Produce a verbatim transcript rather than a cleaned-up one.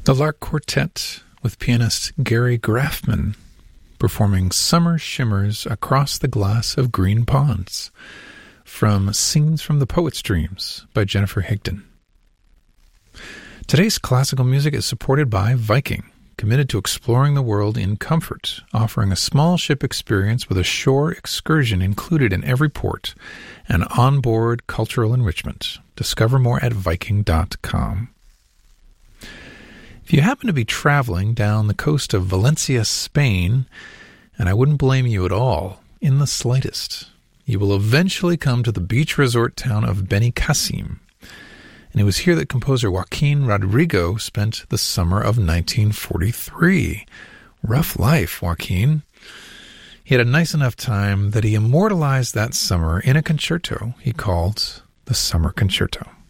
The Lark Quartet with pianist Gary Graffman performing Summer Shimmers Across the Glass of Green Ponds from Scenes from the Poet's Dreams by Jennifer Higdon. Today's classical music is supported by Viking, committed to exploring the world in comfort, offering a small ship experience with a shore excursion included in every port and onboard cultural enrichment. Discover more at viking dot com. If you happen to be traveling down the coast of Valencia, Spain, and I wouldn't blame you at all, in the slightest, you will eventually come to the beach resort town of Benicassim. And it was here that composer Joaquin Rodrigo spent the summer of nineteen forty-three. Rough life, Joaquin. He had a nice enough time that he immortalized that summer in a concerto he called the Summer Concerto.